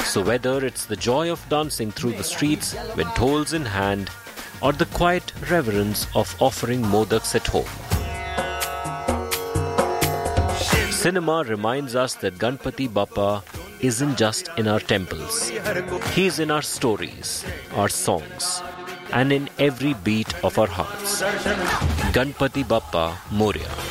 So whether it's the joy of dancing through the streets with dhols in hand, or the quiet reverence of offering modaks at home, cinema reminds us that Ganpati Bappa isn't just in our temples. He's in our stories, our songs, and in every beat of our hearts. Ganpati Bappa Moria.